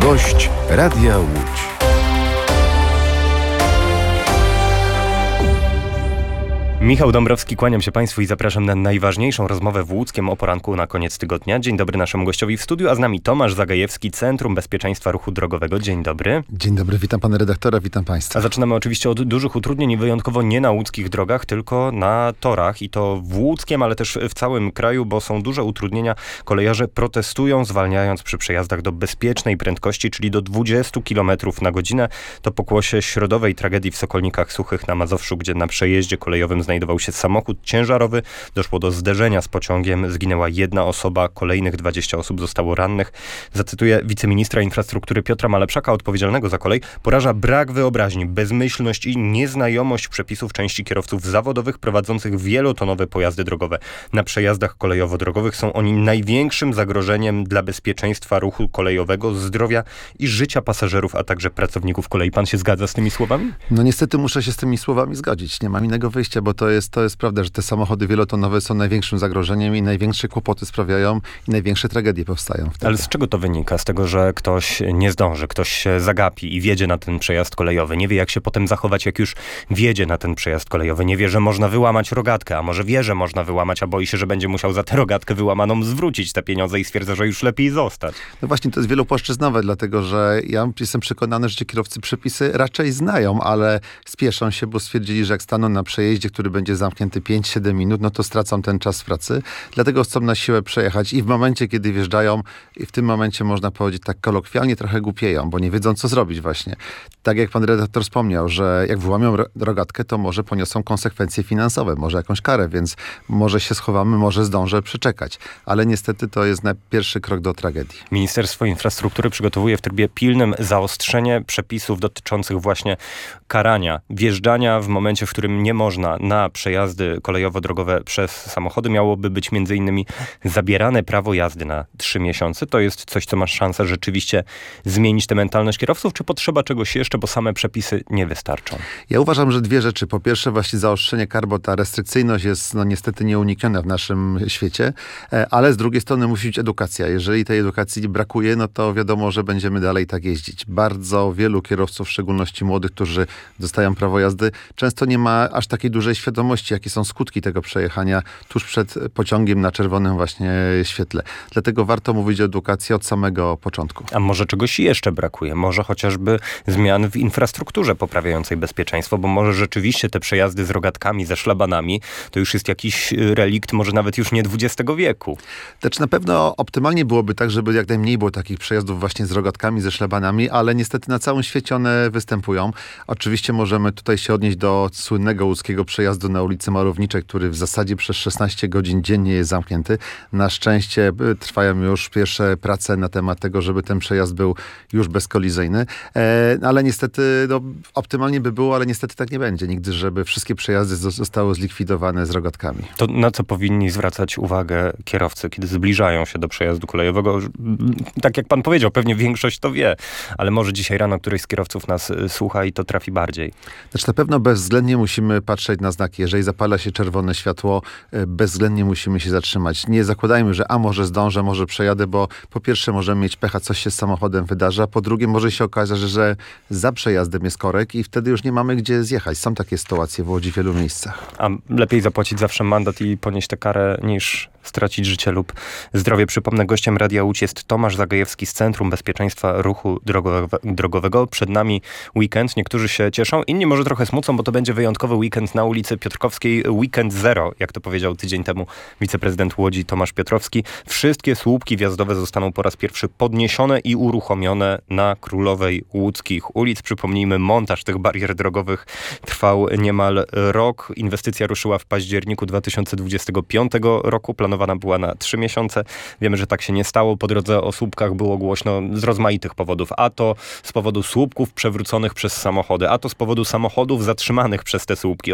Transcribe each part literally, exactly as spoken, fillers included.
Gość Radia Łódź. Michał Dąbrowski, kłaniam się Państwu i zapraszam na najważniejszą rozmowę w Łódzkiem o poranku na koniec tygodnia. Dzień dobry naszemu gościowi w studiu, a z nami Tomasz Zagajewski, Centrum Bezpieczeństwa Ruchu Drogowego. Dzień dobry. Dzień dobry, witam pana redaktora, witam państwa. A zaczynamy oczywiście od dużych utrudnień i wyjątkowo nie na łódzkich drogach, tylko na torach i to w Łódzkiem, ale też w całym kraju, bo są duże utrudnienia. Kolejarze protestują, zwalniając przy przejazdach do bezpiecznej prędkości, czyli do dwudziestu kilometrów na godzinę. To pokłosie środowej tragedii w Sokolnikach Suchych na Mazowszu, gdzie na przejeździe kolejowym znajdował się samochód ciężarowy. Doszło do zderzenia z pociągiem. Zginęła jedna osoba, kolejnych dwadzieścia osób zostało rannych. Zacytuję wiceministra infrastruktury Piotra Malepszaka, odpowiedzialnego za kolej. Poraża brak wyobraźni, bezmyślność i nieznajomość przepisów części kierowców zawodowych prowadzących wielotonowe pojazdy drogowe. Na przejazdach kolejowo-drogowych są oni największym zagrożeniem dla bezpieczeństwa ruchu kolejowego, zdrowia i życia pasażerów, a także pracowników kolei. Pan się zgadza z tymi słowami? No niestety muszę się z tymi słowami zgodzić. Nie mam innego wyjścia, bo to jest, to jest prawda, że te samochody wielotonowe są największym zagrożeniem i największe kłopoty sprawiają i największe tragedie powstają wtedy. Ale z czego to wynika? Z tego, że ktoś nie zdąży, ktoś się zagapi i wjedzie na ten przejazd kolejowy. Nie wie, jak się potem zachować, jak już wjedzie na ten przejazd kolejowy. Nie wie, że można wyłamać rogatkę, a może wie, że można wyłamać, a boi się, że będzie musiał za tę rogatkę wyłamaną zwrócić te pieniądze i stwierdza, że już lepiej zostać. No właśnie, to jest wielopłaszczyznowe, dlatego że ja jestem przekonany, że ci kierowcy przepisy raczej znają, ale spieszą się, bo stwierdzili, że jak staną na przejeździe, który będzie zamknięty pięć siedem minut, no to stracą ten czas pracy. Dlatego chcą na siłę przejechać i w momencie, kiedy wjeżdżają, i w tym momencie można powiedzieć tak kolokwialnie, trochę głupieją, bo nie wiedzą, co zrobić właśnie. Tak jak pan redaktor wspomniał, że jak wyłamią rogatkę, to może poniosą konsekwencje finansowe, może jakąś karę, więc może się schowamy, może zdążę przeczekać. Ale niestety to jest na pierwszy krok do tragedii. Ministerstwo Infrastruktury przygotowuje w trybie pilnym zaostrzenie przepisów dotyczących właśnie karania, wjeżdżania w momencie, w którym nie można na przejazdy kolejowo-drogowe przez samochody. Miałoby być między innymi zabierane prawo jazdy na trzy miesiące. To jest coś, co ma szansę rzeczywiście zmienić tę mentalność kierowców, czy potrzeba czegoś jeszcze, bo same przepisy nie wystarczą? Ja uważam, że dwie rzeczy. Po pierwsze właśnie zaostrzenie kar, bo ta restrykcyjność jest no, niestety nieunikniona w naszym świecie, ale z drugiej strony musi być edukacja. Jeżeli tej edukacji brakuje, no to wiadomo, że będziemy dalej tak jeździć. Bardzo wielu kierowców, w szczególności młodych, którzy dostają prawo jazdy, często nie ma aż takiej dużej świadomości, jakie są skutki tego przejechania tuż przed pociągiem na czerwonym właśnie świetle. Dlatego warto mówić o edukacji od samego początku. A może czegoś jeszcze brakuje? Może chociażby zmian w infrastrukturze poprawiającej bezpieczeństwo, bo może rzeczywiście te przejazdy z rogatkami, ze szlabanami, to już jest jakiś relikt, może nawet już nie dwudziestego wieku. Znaczy na pewno optymalnie byłoby tak, żeby jak najmniej było takich przejazdów właśnie z rogatkami, ze szlabanami, ale niestety na całym świecie one występują. Oczywiście możemy tutaj się odnieść do słynnego łódzkiego przejazdu na ulicy Malowniczej, który w zasadzie przez szesnaście godzin dziennie jest zamknięty. Na szczęście trwają już pierwsze prace na temat tego, żeby ten przejazd był już bezkolizyjny, e, ale niestety no, optymalnie by było, ale niestety tak nie będzie nigdy, żeby wszystkie przejazdy zostały zlikwidowane z rogatkami. To na co powinni zwracać uwagę kierowcy, kiedy zbliżają się do przejazdu kolejowego? Tak jak pan powiedział, pewnie większość to wie, ale może dzisiaj rano któryś z kierowców nas słucha i to trafi bardziej. Znaczy na pewno bezwzględnie musimy patrzeć na znaki. Jeżeli zapala się czerwone światło, bezwzględnie musimy się zatrzymać. Nie zakładajmy, że a może zdążę, może przejadę, bo po pierwsze możemy mieć pecha, coś się z samochodem wydarza, po drugie może się okazać, że za przejazdem jest korek i wtedy już nie mamy gdzie zjechać. Są takie sytuacje w Łodzi w wielu miejscach. A lepiej zapłacić zawsze mandat i ponieść tę karę, niż stracić życie lub zdrowie. Przypomnę, gościem Radia Łódź jest Tomasz Zagajewski z Centrum Bezpieczeństwa Ruchu Drogowego. Przed nami weekend. Niektórzy się cieszą, inni może trochę smucą, bo to będzie wyjątkowy weekend na ulicy Piotrkowskiej. Weekend zero, jak to powiedział tydzień temu wiceprezydent Łodzi Tomasz Piotrowski. Wszystkie słupki wjazdowe zostaną po raz pierwszy podniesione i uruchomione na Królowej Łódzkich ulic. Przypomnijmy, montaż tych barier drogowych trwał niemal rok. Inwestycja ruszyła w październiku dwa tysiące dwudziestego piątego roku. Planowana była na trzy miesiące. Wiemy, że tak się nie stało. Po drodze o słupkach było głośno z rozmaitych powodów. A to z powodu słupków przewróconych przez samochody, a to z powodu samochodów zatrzymanych przez te słupki. Ostatnio nawet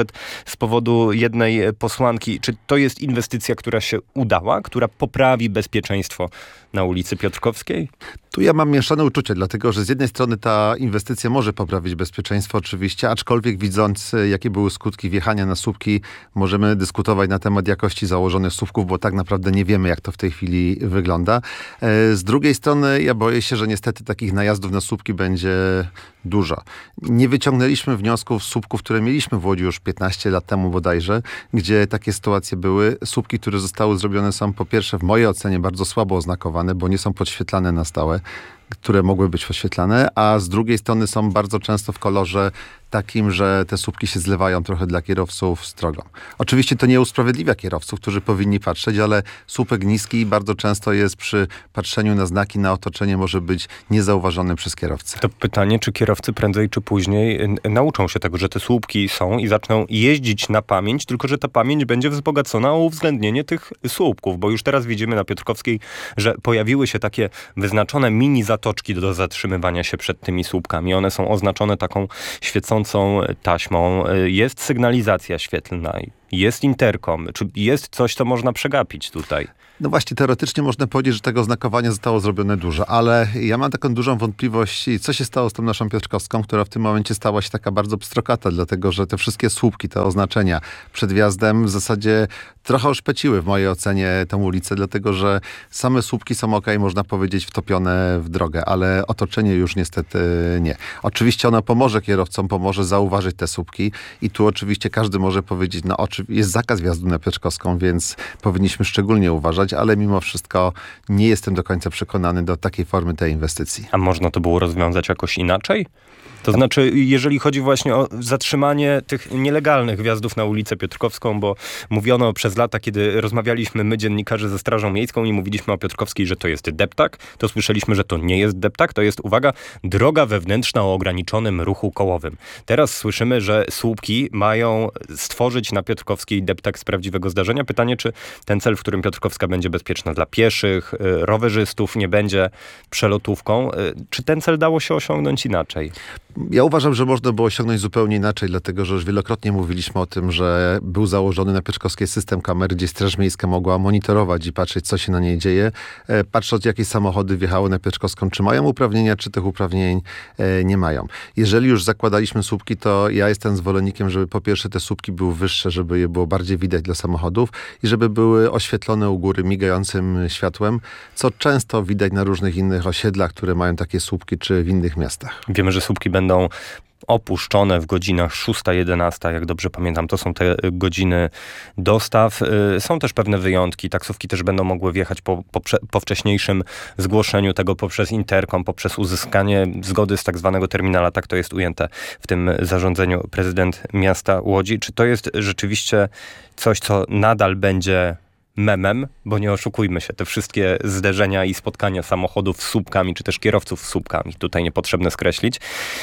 nawet z powodu jednej posłanki. Czy to jest inwestycja, która się udała, która poprawi bezpieczeństwo na ulicy Piotrkowskiej? Tu ja mam mieszane uczucie, dlatego że z jednej strony ta inwestycja może poprawić bezpieczeństwo oczywiście, aczkolwiek widząc, jakie były skutki wjechania na słupki, możemy dyskutować na temat jakości założonych słupków, bo tak naprawdę nie wiemy, jak to w tej chwili wygląda. Z drugiej strony ja boję się, że niestety takich najazdów na słupki będzie dużo. Nie wyciągnęliśmy wniosków z słupków, które mieliśmy w Łodzi już piętnaście lat temu bodajże, gdzie takie sytuacje były. Słupki, które zostały zrobione, są po pierwsze w mojej ocenie bardzo słabo oznakowane, bo nie są podświetlane na stałe, które mogły być podświetlane, a z drugiej strony są bardzo często w kolorze takim, że te słupki się zlewają trochę dla kierowców z drogą. Oczywiście to nie usprawiedliwia kierowców, którzy powinni patrzeć, ale słupek niski bardzo często jest przy patrzeniu na znaki, na otoczenie może być niezauważony przez kierowcę. To pytanie, czy kierowcy prędzej czy później nauczą się tego, że te słupki są i zaczną jeździć na pamięć, tylko że ta pamięć będzie wzbogacona o uwzględnienie tych słupków, bo już teraz widzimy na Piotrkowskiej, że pojawiły się takie wyznaczone mini zatoczki do zatrzymywania się przed tymi słupkami. One są oznaczone taką świecącą taśmą. Jest sygnalizacja świetlna, jest interkom. Czy jest coś, co można przegapić tutaj? No właśnie, teoretycznie można powiedzieć, że tego oznakowania zostało zrobione dużo, ale ja mam taką dużą wątpliwość, co się stało z tą naszą Piotrkowską, która w tym momencie stała się taka bardzo pstrokata, dlatego że te wszystkie słupki, te oznaczenia przed wjazdem w zasadzie trochę oszpeciły w mojej ocenie tę ulicę, dlatego że same słupki są okej, można powiedzieć, wtopione w drogę, ale otoczenie już niestety nie. Oczywiście ono pomoże kierowcom, pomoże zauważyć te słupki i tu oczywiście każdy może powiedzieć, no jest zakaz wjazdu na Piotrkowską, więc powinniśmy szczególnie uważać, ale mimo wszystko nie jestem do końca przekonany do takiej formy tej inwestycji. A można to było rozwiązać jakoś inaczej? To znaczy, jeżeli chodzi właśnie o zatrzymanie tych nielegalnych wjazdów na ulicę Piotrkowską, bo mówiono przez lata, kiedy rozmawialiśmy my, dziennikarze ze Strażą Miejską i mówiliśmy o Piotrkowskiej, że to jest deptak, to słyszeliśmy, że to nie jest deptak, to jest, uwaga, droga wewnętrzna o ograniczonym ruchu kołowym. Teraz słyszymy, że słupki mają stworzyć na Piotrkowskiej deptak z prawdziwego zdarzenia. Pytanie, czy ten cel, w którym Piotrkowska będzie bezpieczna dla pieszych, rowerzystów, nie będzie przelotówką, czy ten cel dało się osiągnąć inaczej? Ja uważam, że można było osiągnąć zupełnie inaczej, dlatego że już wielokrotnie mówiliśmy o tym, że był założony na Piotrkowskiej system kamer, gdzie Straż Miejska mogła monitorować i patrzeć, co się na niej dzieje, patrząc, jakie samochody wjechały na Piotrkowską, czy mają uprawnienia, czy tych uprawnień nie mają. Jeżeli już zakładaliśmy słupki, to ja jestem zwolennikiem, żeby po pierwsze te słupki były wyższe, żeby je było bardziej widać dla samochodów i żeby były oświetlone u góry migającym światłem, co często widać na różnych innych osiedlach, które mają takie słupki, czy w innych miastach. Wiemy, że słupki będą opuszczone w godzinach szósta jedenasta, jak dobrze pamiętam. To są te godziny dostaw. Są też pewne wyjątki. Taksówki też będą mogły wjechać po, po, po wcześniejszym zgłoszeniu tego poprzez interkom, poprzez uzyskanie zgody z tak zwanego terminala. Tak to jest ujęte w tym zarządzeniu prezydent miasta Łodzi. Czy to jest rzeczywiście coś, co nadal będzie memem, bo nie oszukujmy się, te wszystkie zderzenia i spotkania samochodów z słupkami, czy też kierowców z słupkami, tutaj niepotrzebne skreślić,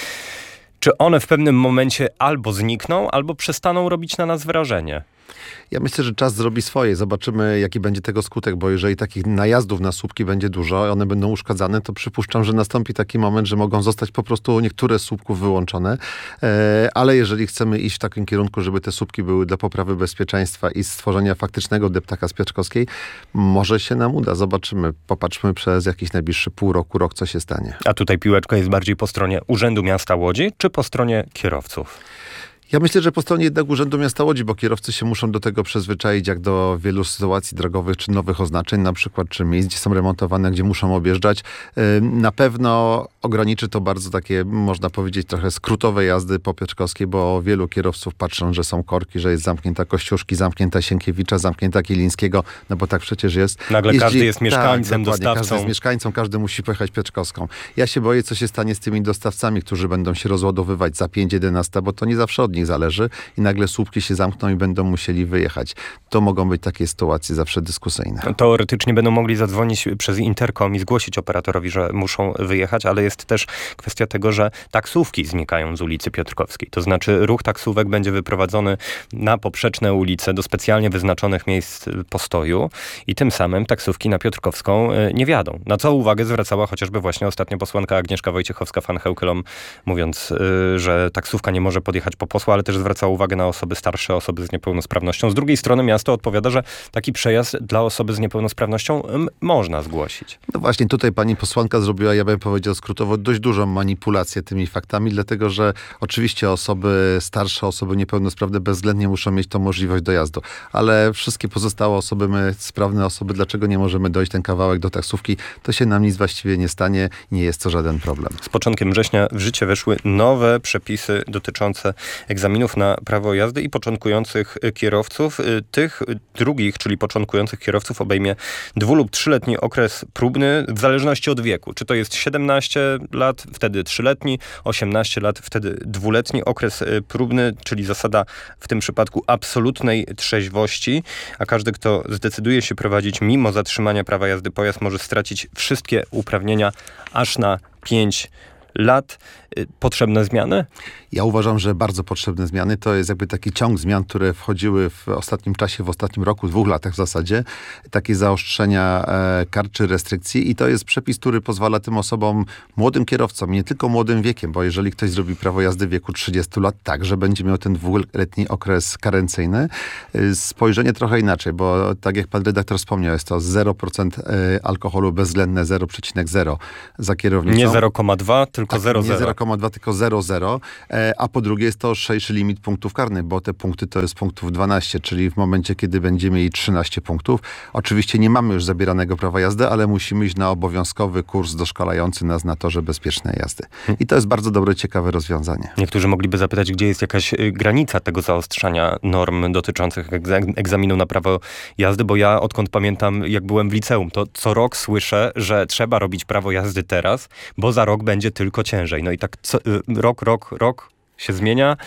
czy one w pewnym momencie albo znikną, albo przestaną robić na nas wrażenie? Ja myślę, że czas zrobi swoje. Zobaczymy, jaki będzie tego skutek, bo jeżeli takich najazdów na słupki będzie dużo, one będą uszkadzane, to przypuszczam, że nastąpi taki moment, że mogą zostać po prostu niektóre z słupków wyłączone. E, ale jeżeli chcemy iść w takim kierunku, żeby te słupki były dla poprawy bezpieczeństwa i stworzenia faktycznego deptaka z Piotrkowskiej, może się nam uda. Zobaczymy. Popatrzmy przez jakiś najbliższy pół roku, rok, co się stanie. A tutaj piłeczka jest bardziej po stronie Urzędu Miasta Łodzi, czy po stronie kierowców? Ja myślę, że po stronie jednak Urzędu Miasta Łodzi, bo kierowcy się muszą do tego przyzwyczaić, jak do wielu sytuacji drogowych, czy nowych oznaczeń, na przykład, czy miejsc, gdzie są remontowane, gdzie muszą objeżdżać. Na pewno ograniczy to bardzo takie, można powiedzieć, trochę skrótowe jazdy po Piotrkowskiej, bo wielu kierowców patrzą, że są korki, że jest zamknięta Kościuszki, zamknięta Sienkiewicza, zamknięta Kilińskiego, no bo tak przecież jest. Nagle Jeździ... każdy jest mieszkańcem, tak, dostawcą. Każdy jest mieszkańcą, każdy musi pojechać Piotrkowską. Ja się boję, co się stanie z tymi dostawcami, którzy będą się rozładowywać za pięć jedenaście, bo to nie zawsze od nich zależy i nagle słupki się zamkną i będą musieli wyjechać. To mogą być takie sytuacje zawsze dyskusyjne. Teoretycznie będą mogli zadzwonić przez interkom i zgłosić operatorowi, że muszą wyjechać, ale jest też kwestia tego, że taksówki znikają z ulicy Piotrkowskiej. To znaczy ruch taksówek będzie wyprowadzony na poprzeczne ulice do specjalnie wyznaczonych miejsc postoju i tym samym taksówki na Piotrkowską nie wjadą. Na co uwagę zwracała chociażby właśnie ostatnio posłanka Agnieszka Wojciechowska-Van Heukelom, mówiąc, że taksówka nie może podjechać po, przeniosło, ale też zwracało uwagę na osoby starsze, osoby z niepełnosprawnością. Z drugiej strony miasto odpowiada, że taki przejazd dla osoby z niepełnosprawnością m, można zgłosić. No właśnie, tutaj pani posłanka zrobiła, ja bym powiedział skrótowo, dość dużą manipulację tymi faktami, dlatego że oczywiście osoby starsze, osoby niepełnosprawne bezwzględnie muszą mieć tą możliwość dojazdu, ale wszystkie pozostałe osoby, my sprawne osoby, dlaczego nie możemy dojść ten kawałek do taksówki, to się nam nic właściwie nie stanie, nie jest to żaden problem. Z początkiem września w życie weszły nowe przepisy dotyczące egzaminów na prawo jazdy i początkujących kierowców. Tych drugich, czyli początkujących kierowców obejmie dwu- lub trzyletni okres próbny w zależności od wieku. Czy to jest siedemnaście lat, wtedy trzyletni, osiemnaście lat, wtedy dwuletni okres próbny, czyli zasada w tym przypadku absolutnej trzeźwości, a każdy, kto zdecyduje się prowadzić mimo zatrzymania prawa jazdy pojazd, może stracić wszystkie uprawnienia aż na pięć lat. Potrzebne zmiany? Ja uważam, że bardzo potrzebne zmiany. To jest jakby taki ciąg zmian, które wchodziły w ostatnim czasie, w ostatnim roku, dwóch latach w zasadzie. Takie zaostrzenia e, kar czy restrykcji i to jest przepis, który pozwala tym osobom, młodym kierowcom, nie tylko młodym wiekiem, bo jeżeli ktoś zrobi prawo jazdy w wieku trzydziestu lat, także będzie miał ten dwuletni okres karencyjny. E, spojrzenie trochę inaczej, bo tak jak pan redaktor wspomniał, jest to zero procent alkoholu bezwzględne, zero przecinek zero za kierownicą. Nie zero przecinek dwa, tylko tak, zero nie przecinek zero. zero przecinek dwa, tylko zero przecinek zero. A po drugie jest to szerszy limit punktów karnych, bo te punkty to jest punktów dwanaście, czyli w momencie, kiedy będziemy mieli trzynaście punktów. Oczywiście nie mamy już zabieranego prawa jazdy, ale musimy iść na obowiązkowy kurs doszkalający nas na torze bezpiecznej jazdy. I to jest bardzo dobre, ciekawe rozwiązanie. Niektórzy mogliby zapytać, gdzie jest jakaś granica tego zaostrzania norm dotyczących egzaminu na prawo jazdy, bo ja odkąd pamiętam, jak byłem w liceum, to co rok słyszę, że trzeba robić prawo jazdy teraz, bo za rok będzie tylko ciężej. No i tak co, rok, rok, rok się zmienia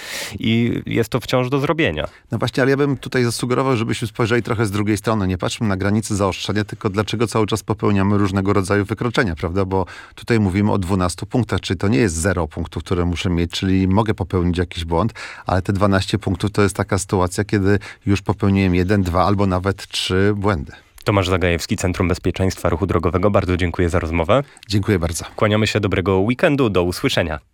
i jest to wciąż do zrobienia. No właśnie, ale ja bym tutaj zasugerował, żebyśmy spojrzeli trochę z drugiej strony. Nie patrzmy na granice zaostrzenia, tylko dlaczego cały czas popełniamy różnego rodzaju wykroczenia, prawda? Bo tutaj mówimy o dwunastu punktach, czyli to nie jest zero punktów, które muszę mieć, czyli mogę popełnić jakiś błąd, ale te dwanaście punktów to jest taka sytuacja, kiedy już popełniłem jeden, dwa albo nawet trzy błędy. Tomasz Zagajewski, Centrum Bezpieczeństwa Ruchu Drogowego. Bardzo dziękuję za rozmowę. Dziękuję bardzo. Kłaniamy się, dobrego weekendu, do usłyszenia.